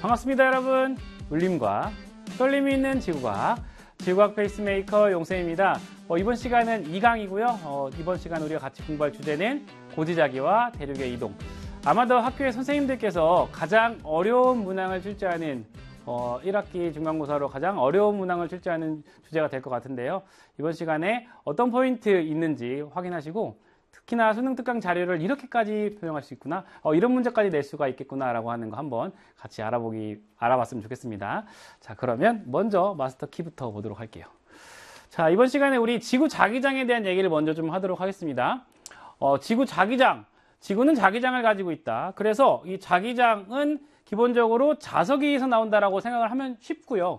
반갑습니다, 여러분. 울림과 떨림이 있는 지구과학, 지구과학 페이스메이커 용쌤입니다. 이번 시간은 2강이고요. 이번 시간 우리가 같이 공부할 주제는 고지자기와 대륙의 이동. 아마도 학교의 선생님들께서 가장 어려운 문항을 출제하는 1학기 중간고사로 가장 어려운 문항을 출제하는 주제가 될 것 같은데요. 이번 시간에 어떤 포인트 있는지 확인하시고 특히나 수능 특강 자료를 이렇게까지 표현할 수 있구나, 이런 문제까지 낼 수가 있겠구나 라고 하는 거 한번 같이 알아봤으면 좋겠습니다. 자, 그러면 먼저 마스터 키부터 보도록 할게요. 자, 이번 시간에 우리 지구 자기장에 대한 얘기를 먼저 좀 하도록 하겠습니다. 지구 자기장, 지구는 자기장을 가지고 있다. 그래서 이 자기장은 기본적으로 자석에서 나온다라고 생각을 하면 쉽고요.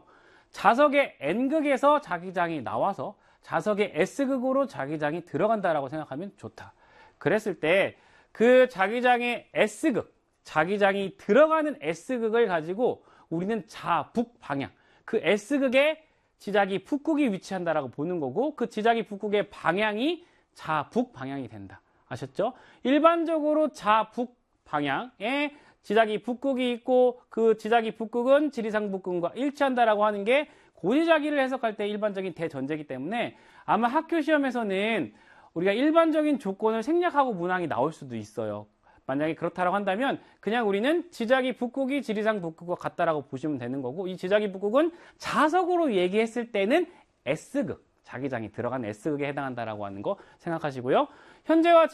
자석의 N극에서 자기장이 나와서 자석의 S극으로 자기장이 들어간다라고 생각하면 좋다. 그랬을 때 그 자기장의 S극, 자기장이 들어가는 S극을 가지고 우리는 자북 방향, 그 S극에 지자기 북극이 위치한다라고 보는 거고, 그 지자기 북극의 방향이 자북 방향이 된다. 아셨죠? 일반적으로 자북 방향에 지자기 북극이 있고, 그 지자기 북극은 지리상 북극과 일치한다라고 하는 게 고지자기를 해석할 때 일반적인 대전제이기 때문에 아마 학교 시험에서는 우리가 일반적인 조건을 생략하고 문항이 나올 수도 있어요. 만약에 그렇다고 한다면 그냥 우리는 지자기 북극이 지리상 북극과 같다라고 보시면 되는 거고, 이 지자기 북극은 자석으로 얘기했을 때는 S극, 자기장이 들어간 S극에 해당한다라고 하는 거 생각하시고요. 현재와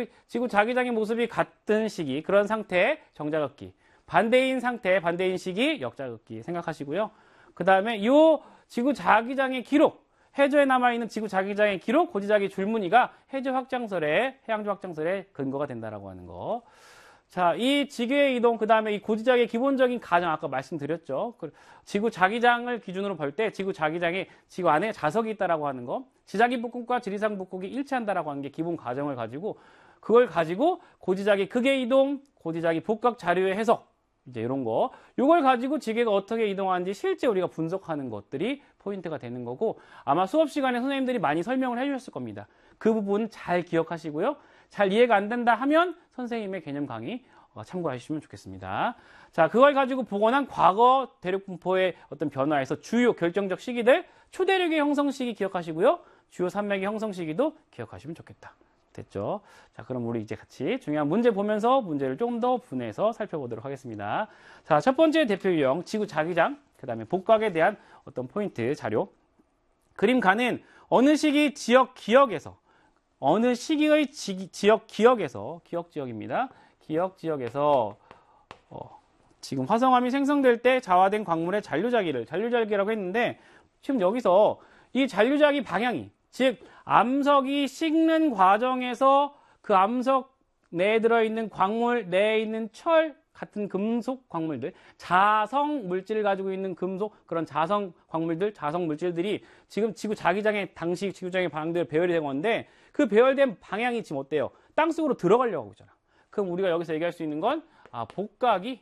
지구 자기장의 모습이 같은 시기, 그런 상태의 정자극기, 반대인 상태, 반대인 시기, 역자극기 생각하시고요. 그 다음에 이 지구 자기장의 기록, 해저에 남아있는 지구 자기장의 기록, 고지자기 줄무늬가 해저 확장설의, 해양조 확장설의 근거가 된다라고 하는 거. 자, 이 지구의 이동, 그 다음에 이 고지자기의 기본적인 가정, 아까 말씀드렸죠. 지구 자기장을 기준으로 볼 때 지구 자기장에 지구 안에 자석이 있다라고 하는 거, 지자기 북극과 지리상 북극이 일치한다라고 하는 게 기본 가정을 가지고, 그걸 가지고 고지자기 극의 이동, 고지자기 복각 자료의 해석, 이제 이런 거, 이걸 가지고 지구가 어떻게 이동하는지 실제 우리가 분석하는 것들이 포인트가 되는 거고, 아마 수업 시간에 선생님들이 많이 설명을 해주셨을 겁니다. 그 부분 잘 기억하시고요. 잘 이해가 안 된다 하면 선생님의 개념 강의 참고하시면 좋겠습니다. 자, 그걸 가지고 복원한 과거 대륙 분포의 어떤 변화에서 주요 결정적 시기들, 초대륙의 형성 시기 기억하시고요. 주요 산맥의 형성 시기도 기억하시면 좋겠다. 됐죠? 자, 그럼 우리 이제 같이 중요한 문제 보면서 문제를 좀 더 분해해서 살펴보도록 하겠습니다. 자, 첫 번째 대표 유형, 지구 자기장, 그 다음에 복각에 대한 어떤 포인트 자료. 그림가는 어느 시기 지역 기억에서, 어느 시기의 지역 기억에서, 기억 지역입니다. 기억 지역에서 지금 화성암이 생성될 때 자화된 광물의 잔류자기라고 했는데, 지금 여기서 이 잔류자기 방향이, 즉 암석이 식는 과정에서 그 암석 내에 들어있는 광물, 내에 있는 철 같은 금속 광물들, 자성 물질을 가지고 있는 금속, 그런 자성 광물들, 자성 물질들이 지금 지구 자기장의, 당시 지구장의 방향대로 배열이 된 건데, 그 배열된 방향이 지금 어때요? 땅속으로 들어가려고 하고 있잖아. 그럼 우리가 여기서 얘기할 수 있는 건, 복각이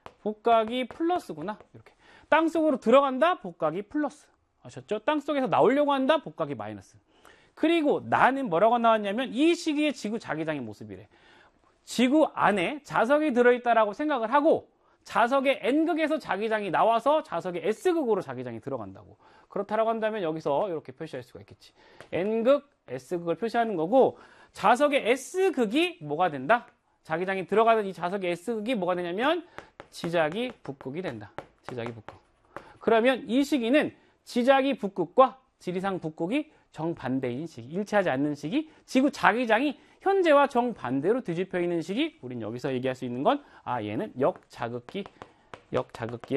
플러스구나. 이렇게. 땅속으로 들어간다, 복각이 플러스. 아셨죠? 땅속에서 나오려고 한다, 복각이 마이너스. 그리고 나는 뭐라고 나왔냐면, 이 시기에 지구 자기장의 모습이래. 지구 안에 자석이 들어있다라고 생각을 하고, 자석의 N극에서 자기장이 나와서 자석의 S극으로 자기장이 들어간다고. 그렇다라고 한다면 여기서 이렇게 표시할 수가 있겠지. N극, S극을 표시하는 거고, 자석의 S극이 뭐가 된다? 자기장이 들어가는 이 자석의 S극이 뭐가 되냐면 지자기 북극이 된다. 지자기 북극. 그러면 이 시기는 지자기 북극과 지리상 북극이 정반대인 시기, 일치하지 않는 시기, 지구 자기장이 현재와 정반대로 뒤집혀 있는 시기, 우린 여기서 얘기할 수 있는 건, 얘는 역자극기의